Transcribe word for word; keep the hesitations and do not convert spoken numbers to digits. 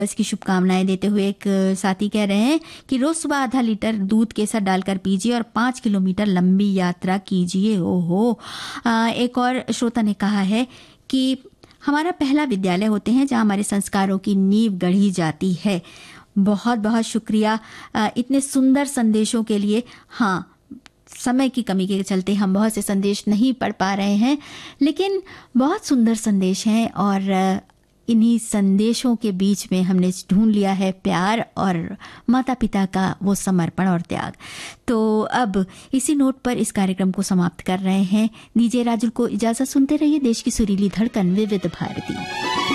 इसकी शुभकामनाएं देते हुए एक साथी कह रहे हैं कि रोज सुबह आधा लीटर दूध केसर डालकर पीजिए और पाँच किलोमीटर लंबी यात्रा कीजिए। ओहो। आ, एक और श्रोता ने कहा है कि हमारा पहला विद्यालय होते हैं जहां हमारे संस्कारों की नींव गढ़ी जाती है। बहुत बहुत शुक्रिया आ, इतने सुंदर संदेशों के लिए। हाँ, समय की कमी के चलते हम बहुत से संदेश नहीं पढ़ पा रहे हैं, लेकिन बहुत सुंदर संदेश हैं और इन्हीं संदेशों के बीच में हमने ढूंढ लिया है प्यार और माता पिता का वो समर्पण और त्याग। तो अब इसी नोट पर इस कार्यक्रम को समाप्त कर रहे हैं। दीजिए राजुल को इजाजत, सुनते रहिए देश की सुरीली धड़कन विविध भारती।